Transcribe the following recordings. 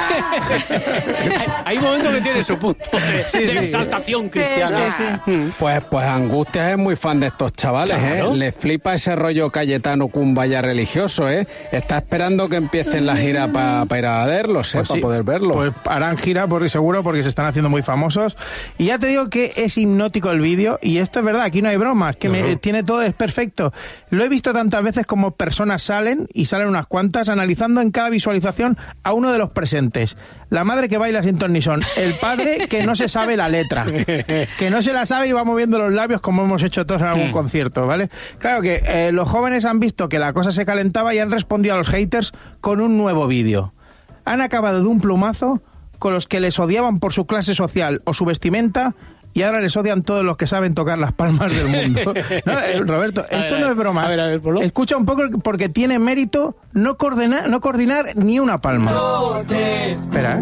Hay momentos que tiene su punto de exaltación cristiana. Pues Angustias es muy fan de estos chavales, claro. Le flipa ese rollo Cayetano Cumbaya religioso, Está esperando que empiecen la gira para ir a verlos, pues para poder verlos. Pues harán gira, por seguro, porque se están haciendo muy famosos. Y ya te digo que es hipnótico el vídeo, y esto es verdad, aquí no hay bromas, que tiene todo, es perfecto. Lo he visto tantas veces como personas salen unas cuantas, analizando en cada visualización a uno de los presentes. La madre que baila sin ton ni son, el padre que no se sabe la letra, que no se la sabe y va moviendo los labios como hemos hecho todos en algún concierto, ¿vale? Claro que los jóvenes han visto que la cosa se calentaba y han respondido a los haters con un nuevo vídeo. Han acabado de un plumazo con los que les odiaban por su clase social o su vestimenta, y ahora les odian todos los que saben tocar las palmas del mundo. No, Roberto, esto no es broma. A ver, ponlo. Escucha un poco, porque tiene mérito no coordinar ni una palma. Espera,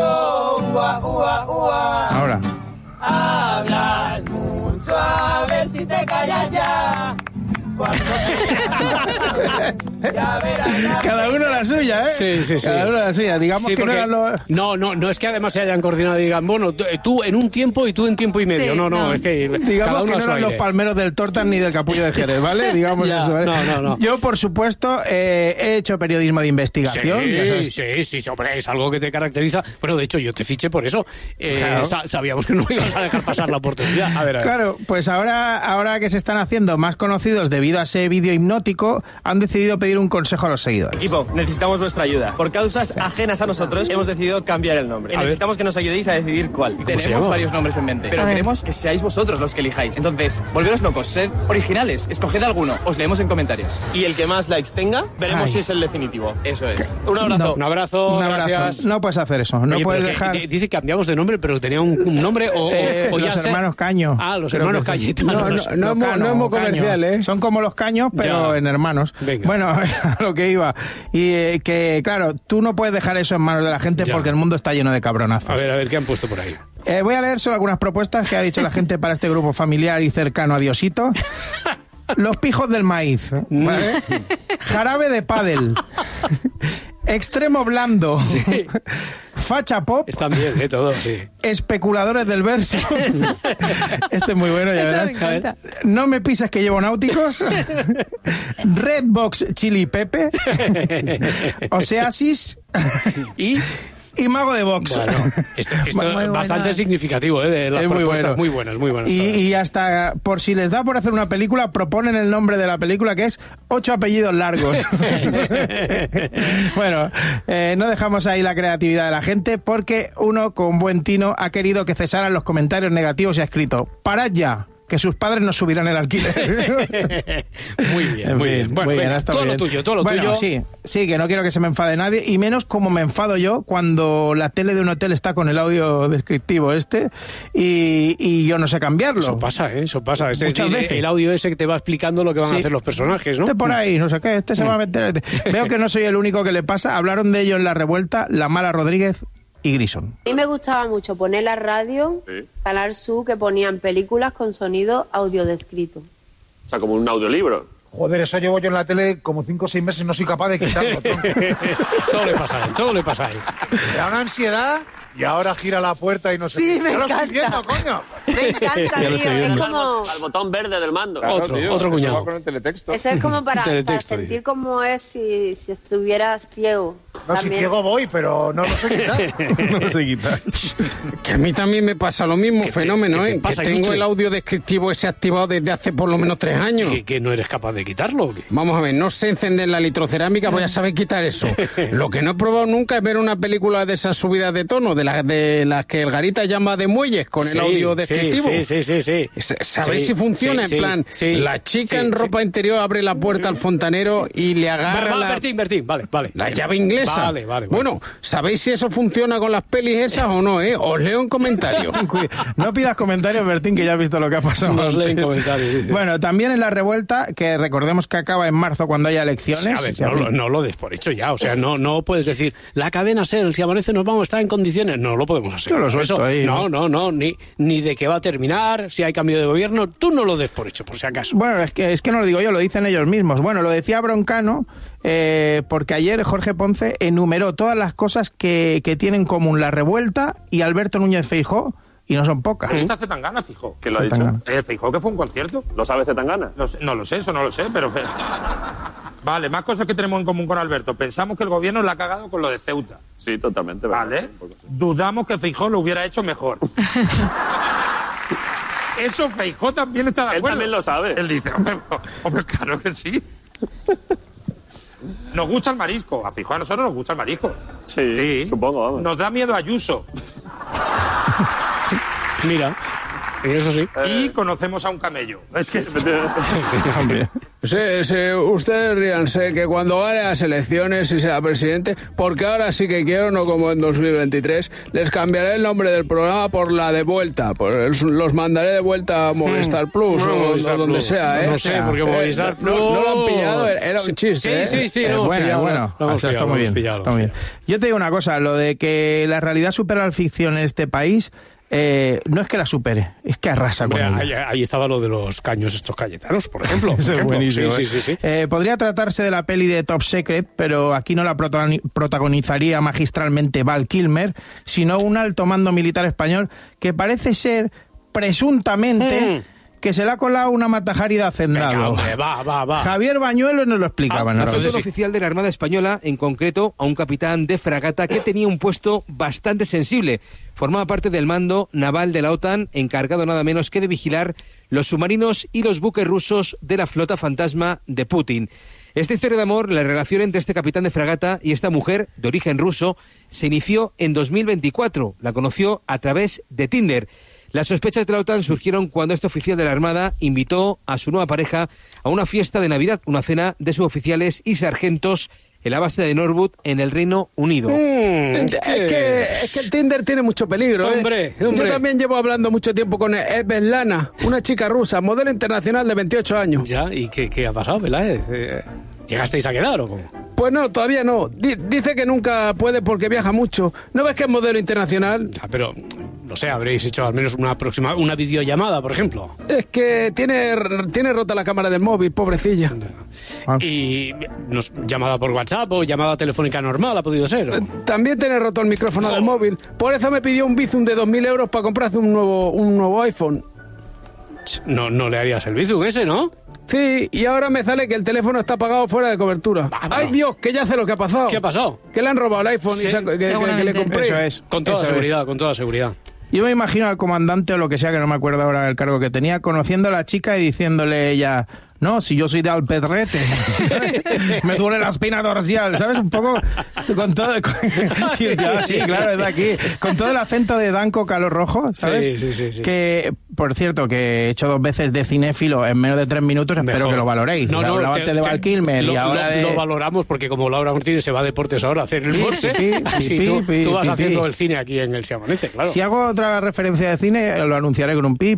Ahora. Hablas mucho, a ver si te callas ya. Cada uno la suya, Sí. Cada uno la suya. Digamos que no eran los... No es que además se hayan coordinado y digan, bueno, tú en un tiempo y tú en tiempo y medio. No, es que digamos cada uno que no eran los palmeros del Tortas ni del Capullo de Jerez, ¿vale? Digamos eso, ¿eh? No. Yo, por supuesto, he hecho periodismo de investigación. Sí, hombre, es algo que te caracteriza. Bueno, de hecho, yo te fiché por eso. Claro. Sabíamos que no ibas a dejar pasar la oportunidad. A ver. Claro, pues ahora que se están haciendo más conocidos debido a ese vídeo hipnótico, han decidido pedir un consejo a los seguidores. Equipo, necesitamos vuestra ayuda. Por causas ajenas a nosotros, hemos decidido cambiar el nombre. Necesitamos que nos ayudéis a decidir cuál. Tenemos varios nombres en mente, pero queremos que seáis vosotros los que elijáis. Entonces, volveros locos, sed originales, escoged alguno, os leemos en comentarios. Y el que más likes tenga, veremos si es el definitivo. Eso es. Un abrazo. Un abrazo, gracias. No puedes hacer eso, no puedes dejar... Dice que cambiamos de nombre, pero tenía un nombre o ya los hermanos Caño. Los hermanos Cayetanos. No es muy comercial, Son como los Caños, pero en hermanos. Venga. Bueno, a lo que iba. Y que, claro, tú no puedes dejar eso en manos de la gente porque el mundo está lleno de cabronazos. A ver, ¿qué han puesto por ahí? Voy a leer solo algunas propuestas que ha dicho la gente para este grupo familiar y cercano a Diosito. Los pijos del maíz, ¿vale? Jarabe de pádel. Extremo blando. Sí. Facha pop. Están bien, todo, sí. Especuladores del verso. Este es muy bueno, ya verás. No me pises que llevo náuticos. Redbox Chili Pepe. Oasis. Y Mago de Box. Bueno, esto es bastante significativo, de las propuestas. Muy buenas. Y hasta, por si les da por hacer una película, proponen el nombre de la película, que es 8 apellidos largos. Bueno, no dejamos ahí la creatividad de la gente, porque uno con buen tino ha querido que cesaran los comentarios negativos y ha escrito: parad ya, que sus padres nos subirán el alquiler. Muy bien. Bueno, todo lo tuyo. Sí, que no quiero que se me enfade nadie, y menos como me enfado yo cuando la tele de un hotel está con el audio descriptivo y yo no sé cambiarlo. Eso pasa. Muchas veces. El audio ese que te va explicando lo que van a hacer los personajes, ¿no? Por ahí, no sé qué, se va a meter... Veo que no soy el único que le pasa. Hablaron de ello en La Revuelta, La Mala Rodríguez y Grison. A mí me gustaba mucho poner la radio, Canal Sur, que ponían películas con sonido audiodescrito. O sea, como un audiolibro. Joder, eso llevo yo en la tele como 5 o 6 meses y no soy capaz de quitarlo. Todo le pasa a él. Me da una ansiedad y ahora gira la puerta y no sé Sí, qué. me Lo encanta. estoy viendo, coño. Me encanta, tío. Es como... Al botón verde del mando. Otro cuñado. Con el teletexto. Eso es como para Teletexto, sentir dice. cómo es si estuvieras ciego. No, si ciego voy, pero no lo sé quitar. No sé quitar. Que a mí también me pasa lo mismo, fenómeno, ¿qué te pasa, que tengo Guille? el audio descriptivo ese activado desde hace por lo menos 3 años. ¿Que no eres capaz de quitarlo o qué? Vamos a ver, no sé encender la litrocerámica, voy a saber quitar eso. Lo que no he probado nunca es ver una película de esas subidas de tono, de las que el Garita llama de muelles, con el audio descriptivo. Sí. ¿Sabéis si funciona? En plan, la chica en ropa interior abre la puerta al fontanero y le agarra Bertín, vale. la llave inglesa. Vale. Bueno, ¿sabéis si eso funciona con las pelis esas o no, Os leo en comentarios. No pidas comentarios, Bertín, que ya has visto lo que ha pasado. Nos leen comentarios. Dice. Bueno, también en La Revuelta, que recordemos que acaba en marzo cuando haya elecciones. A ver, no lo des por hecho ya. O sea, no puedes decir, la cadena SER, si amanece nos vamos a estar en condiciones. No lo podemos hacer. Yo lo suelto ahí. No. Ni de que va a terminar, si hay cambio de gobierno, tú no lo des por hecho, por si acaso. Bueno, es que no lo digo yo, lo dicen ellos mismos. Bueno, lo decía Broncano, porque ayer Jorge Ponce enumeró todas las cosas que tienen en común la revuelta y Alberto Núñez Feijóo, y no son pocas. ¿Está Zetangana, Feijóo? ¿Quién lo ha dicho? Feijóo, que fue un concierto. ¿Lo sabe Zetangana? No lo sé, eso no lo sé, pero... Vale, más cosas que tenemos en común con Alberto. Pensamos que el gobierno la ha cagado con lo de Ceuta. Sí, totalmente. Vale. Dudamos que Feijóo lo hubiera hecho mejor. Eso Feijóo también está de acuerdo. Él también lo sabe. Él dice, hombre, claro que sí. Nos gusta el marisco. A Feijóo a nosotros nos gusta el marisco. Sí, supongo, vamos. Nos da miedo Ayuso. Mira, eso sí. Y conocemos a un camello. Es que... Ustedes ríanse que cuando gane las elecciones y sea presidente, porque ahora sí que quiero, no como en 2023, les cambiaré el nombre del programa por La de Vuelta. Los mandaré de vuelta a Movistar Plus o donde sea, ¿eh? No sé, porque Movistar Plus... No lo han pillado, era un chiste, Sí, lo hemos pillado. Está muy bien. Yo te digo una cosa, lo de que la realidad supera la ficción en este país... no es que la supere, es que arrasa con ella. Ahí estaba lo de los caños estos cayetanos, por ejemplo. Eso es buenísimo. Sí. Podría tratarse de la peli de Top Secret, pero aquí no la protagonizaría magistralmente Val Kilmer, sino un alto mando militar español que parece ser, presuntamente... que se le ha colado una Matajari de hacendado. Venga, hombre, va. Javier Bañuelos nos lo explicaba. Un oficial de la Armada Española, en concreto a un capitán de fragata que tenía un puesto bastante sensible. Formaba parte del mando naval de la OTAN, encargado nada menos que de vigilar los submarinos y los buques rusos de la flota fantasma de Putin. Esta historia de amor, la relación entre este capitán de fragata y esta mujer de origen ruso, se inició en 2024. La conoció a través de Tinder. Las sospechas de la OTAN surgieron cuando este oficial de la Armada invitó a su nueva pareja a una fiesta de Navidad, una cena de suboficiales y sargentos en la base de Norwood, en el Reino Unido. Es que el Tinder tiene mucho peligro, ¿eh? Hombre. Yo también llevo hablando mucho tiempo con Svetlana, una chica rusa, modelo internacional de 28 años. Ya, ¿y qué ha pasado, Peláez? ¿Llegasteis a quedar o cómo? Pues no, todavía no. Dice que nunca puede porque viaja mucho. ¿No ves que es modelo internacional? Pero, no sé, habréis hecho al menos una videollamada, por ejemplo. Es que tiene rota la cámara del móvil, pobrecilla. ¿Y llamada por WhatsApp o llamada telefónica normal ha podido ser? También tiene roto el micrófono del móvil. Por eso me pidió un Bizum de 2.000 euros para comprarse un nuevo iPhone. No le harías el Bizum ese, ¿no? Sí, y ahora me sale que el teléfono está apagado fuera de cobertura. ¡Ay, Dios! Que ya sé lo que ha pasado. ¿Qué ha pasado? Que le han robado el iPhone Sí, que le compré. Eso es. Con toda seguridad. Yo me imagino al comandante o lo que sea, que no me acuerdo ahora del cargo que tenía, conociendo a la chica y diciéndole ella... No, si yo soy de Alpedrete, me duele la espina dorsal, ¿sabes? Un poco con todo... sí, claro, es de aquí. Con todo el acento de Danco Calor Rojo, ¿sabes? Sí. Que, por cierto, que he hecho 2 veces de cinéfilo en menos de 3 minutos, espero que lo valoréis. Antes de Val Kilmer y ahora lo valoramos porque como Laura Martínez se va a deportes ahora a hacer el morse, tú vas haciendo el cine aquí en el Se Amanece, claro. Si hago otra referencia de cine, lo anunciaré con un pi.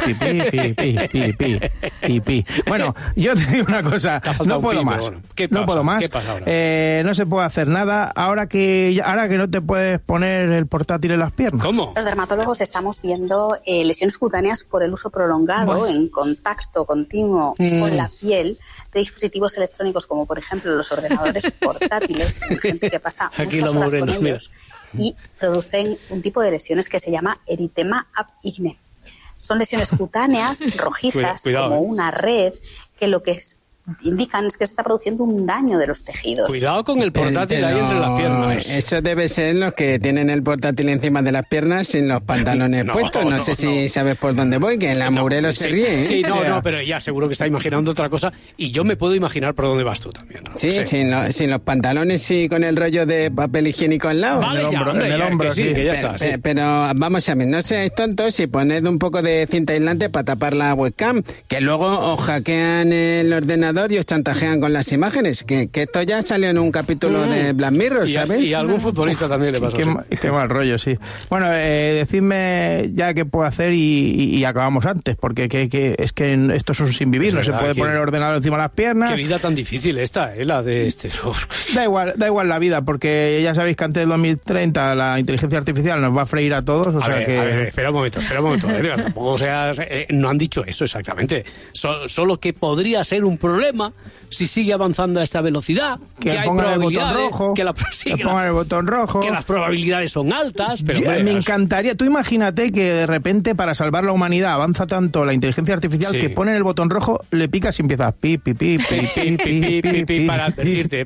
Bueno, yo te digo una cosa, no puedo más. Bueno, ¿qué pasa ahora? No se puede hacer nada ahora que no te puedes poner el portátil en las piernas. ¿Cómo? Los dermatólogos estamos viendo lesiones cutáneas por el uso prolongado en contacto continuo con la piel de dispositivos electrónicos como por ejemplo los ordenadores portátiles, gente que pasa muchas horas con ellos y producen un tipo de lesiones que se llama eritema ab igne. Son lesiones cutáneas rojizas, como una red, que lo que indican es que se está produciendo un daño de los tejidos. Cuidado con el portátil ahí entre las piernas. Eso debe ser los que tienen el portátil encima de las piernas sin los pantalones puestos. No sé si sabes por dónde voy, que la Mourelo se ríe, ¿eh? Sí, pero ella seguro que está imaginando otra cosa y yo me puedo imaginar por dónde vas tú también, ¿no? Sí, sin los pantalones y con el rollo de papel higiénico al lado. Vale, en el hombro, que ya está. Pero vamos a ver, no seáis tontos y poned un poco de cinta aislante para tapar la webcam, que luego os hackean el ordenador ordenador y os chantajean con las imágenes. Que esto ya salió en un capítulo de Black Mirror, ¿sabes? Y a algún futbolista también le pasó así. Qué mal rollo, sí. Bueno, decidme ya qué puedo hacer y acabamos antes, porque es que esto es un sin vivir, no se puede poner el ordenador encima de las piernas. Qué vida tan difícil esta, la de este. Da igual la vida, porque ya sabéis que antes del 2030 la inteligencia artificial nos va a freír a todos. A ver, espera un momento. Tampoco no han dicho eso exactamente. Solo que podría ser un problema si sigue avanzando a esta velocidad, que hay probabilidades, pongan el botón rojo, que las probabilidades son altas, pero me encantaría. Tú imagínate que de repente para salvar la humanidad avanza tanto la inteligencia artificial que ponen el botón rojo, le picas y empiezas pi para advertirte.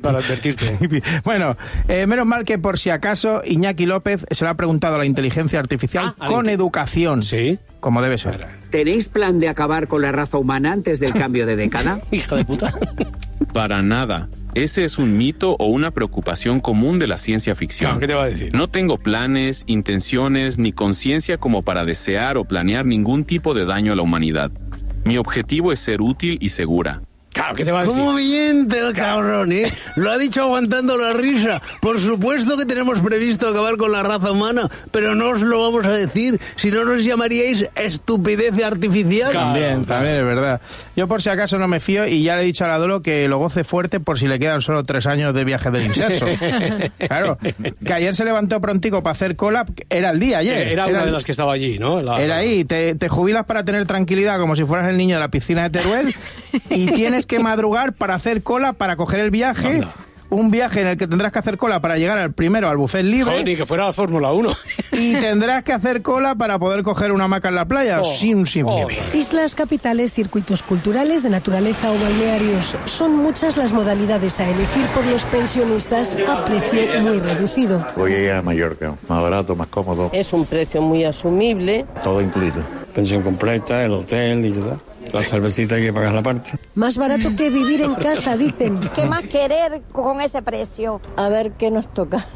Bueno, menos mal que por si acaso Iñaki López se lo ha preguntado a la inteligencia artificial con educación. Sí. Como debe ser. ¿Tenéis plan de acabar con la raza humana antes del cambio de década? Hijo de puta. Para nada. Ese es un mito o una preocupación común de la ciencia ficción. ¿Qué te va a decir? No tengo planes, intenciones ni conciencia como para desear o planear ningún tipo de daño a la humanidad. Mi objetivo es ser útil y segura. Claro, ¿qué te va a decir? ¿Cómo miente el cabrón, eh? Lo ha dicho aguantando la risa. Por supuesto que tenemos previsto acabar con la raza humana, pero no os lo vamos a decir, si no nos llamaríais estupidez artificial. También es verdad. Yo por si acaso no me fío y ya le he dicho a la Dolo que lo goce fuerte por si le quedan solo 3 años de viaje del inserso. Claro, que ayer se levantó prontico para hacer cola, era el día ayer. Era una de las que estaba allí, ¿no? Era ahí, te jubilas para tener tranquilidad como si fueras el niño de la piscina de Teruel y tienes que madrugar para hacer cola para coger el viaje. Anda. Un viaje en el que tendrás que hacer cola para llegar al buffet libre. Joder, ni que fuera la Fórmula 1. Y tendrás que hacer cola para poder coger una hamaca en la playa. Sin vivir. Islas, capitales, circuitos culturales de naturaleza o balnearios. Son muchas las modalidades a elegir por los pensionistas a precio muy reducido. Voy a ir a Mallorca, más barato, más cómodo. Es un precio muy asumible. Todo incluido. Pensión completa, el hotel y ya. La cervecita hay que pagar la parte. Más barato que vivir en casa, dicen. ¿Qué más querer con ese precio? A ver qué nos toca.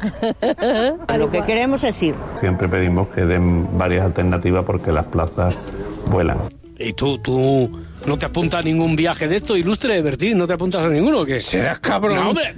A lo que queremos es ir. Siempre pedimos que den varias alternativas porque las plazas vuelan. ¿Y tú no te apuntas a ningún viaje de esto, ilustre, Bertín? ¿No te apuntas a ninguno o qué? ¿Serás cabrón? No, hombre.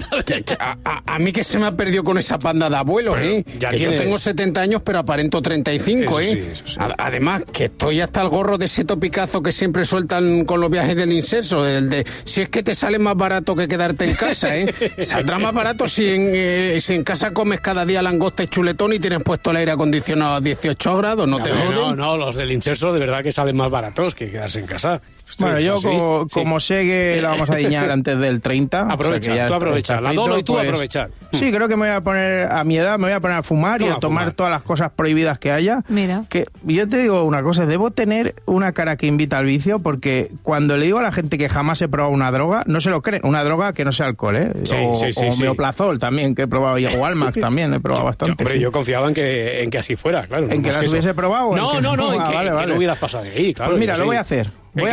A mí que se me ha perdido con esa banda de abuelos, Ya que yo tengo 70 años, pero aparento 35, eso sí. Además, que estoy hasta el gorro de ese topicazo que siempre sueltan con los viajes del inserso, el de si es que te sale más barato que quedarte en casa, Saldrá más barato si en casa comes cada día langosta y chuletón y tienes puesto el aire acondicionado a 18 grados, no te joden. No, los del inserso de verdad que salen más baratos que quedarse en casa. Bueno, yo como sé que la vamos a diñar antes del 30... Aprovecha, tú aprovecha. La Dolo y tú aprovechar. Sí, creo que me voy a poner, a mi edad, me voy a poner a fumar y a tomar todas las cosas prohibidas que haya. Mira. Que yo te digo una cosa, debo tener una cara que invita al vicio porque cuando le digo a la gente que jamás he probado una droga, no se lo creen. Una droga que no sea alcohol, o Meoplazol también, que he probado, o Almax también, he probado bastante. Hombre, yo confiaba en que así fuera, claro. ¿En que las hubiese probado? No, en que no hubieras pasado de ahí, claro. Pues mira, lo voy a hacer. Voy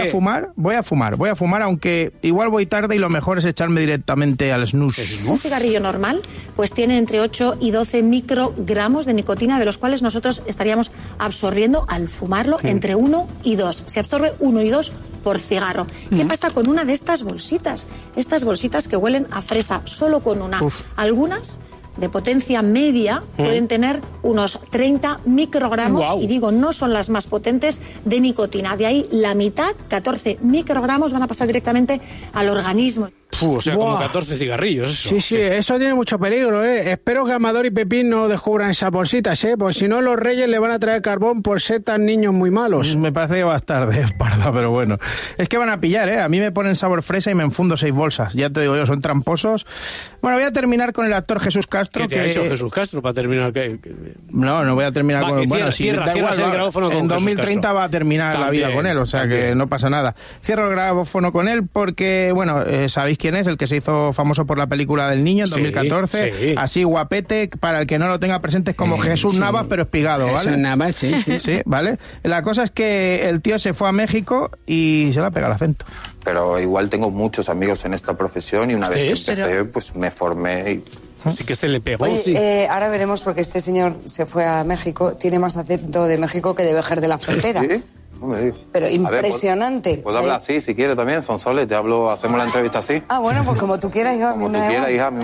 a fumar, aunque igual voy tarde y lo mejor es echarme directamente al snus. Un cigarrillo normal pues tiene entre 8 y 12 microgramos de nicotina, de los cuales nosotros estaríamos absorbiendo al fumarlo entre 1 y 2. Se absorbe 1 y 2 por cigarro. ¿Qué pasa con una de estas bolsitas? Estas bolsitas que huelen a fresa, solo con una. Algunas de potencia media pueden tener unos 30 microgramos, y digo, no son las más potentes, de nicotina. De ahí la mitad, 14 microgramos, van a pasar directamente al organismo. O sea, como 14 cigarrillos. Eso. Sí, eso tiene mucho peligro, Espero que Amador y Pepín no descubran esas bolsitas, Porque si no, los reyes le van a traer carbón por ser tan niños muy malos. Me parece que va a estar de espalda, pero bueno. Es que van a pillar, A mí me ponen sabor fresa y me enfundo 6 bolsas. Ya te digo yo, son tramposos. Bueno, voy a terminar con el actor Jesús Castro. ¿Qué te ha hecho Jesús Castro para terminar? No voy a terminar con... Bueno, cierra el grabófono con Jesús Castro. En 2030 va a terminar la vida con él, o sea que no pasa nada. Cierro el grabófono con él porque, bueno, sabéis quién es, el que se hizo famoso por la película del niño en 2014, así guapete, para el que no lo tenga presente es como Jesús Navas pero espigado, ¿vale? Jesús Navas, sí, ¿vale? La cosa es que el tío se fue a México y se le ha pegado el acento. Pero igual tengo muchos amigos en esta profesión y una vez que empecé, pues me formé y... Así que se le pegó. Oye, ahora veremos porque este señor se fue a México, tiene más acento de México que de Vejer de la Frontera. ¿Sí? No me digas. Pero A ver, impresionante. ¿puedo hablar así si quieres también, Sonsoles? Te hablo, hacemos la entrevista así. Ah, bueno, pues como tú quieras, hija. Como tú quieras, hija.